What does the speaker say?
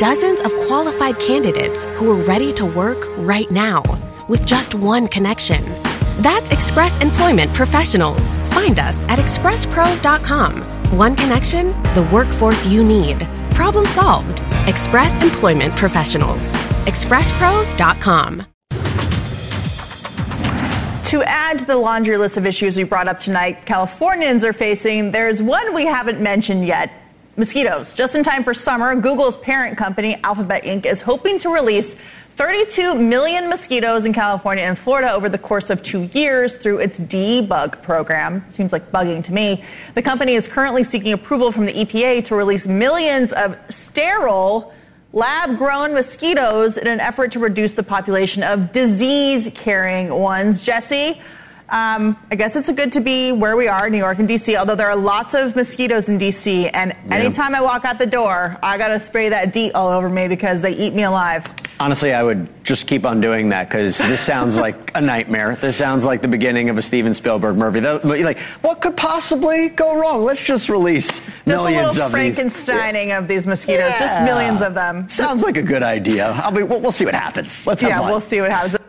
dozens of qualified candidates who are ready to work right now with just one connection. That's Express Employment Professionals. Find us at expresspros.com. One connection, the workforce you need. Problem solved. Express Employment Professionals. expresspros.com. To add to the laundry list of issues we brought up tonight, Californians are facing, there's one we haven't mentioned yet. Mosquitoes. Just in time for summer, Google's parent company, Alphabet Inc., is hoping to release 32 million mosquitoes in California and Florida over the course of 2 years through its debug program. Seems like bugging to me. The company is currently seeking approval from the EPA to release millions of sterile lab-grown mosquitoes in an effort to reduce the population of disease-carrying ones. Jesse, I guess it's good to be where we are, New York and D.C., although there are lots of mosquitoes in D.C., and anytime I walk out the door, I got to spray that DEET all over me because they eat me alive. Honestly, I would just keep on doing that because this sounds like a nightmare. This sounds like the beginning of a Steven Spielberg movie. Like, what could possibly go wrong? Let's just release millions of these. Just a little Frankensteining of these mosquitoes, just millions of them. Sounds like a good idea. We'll see what happens. Let's have fun. We'll see what happens.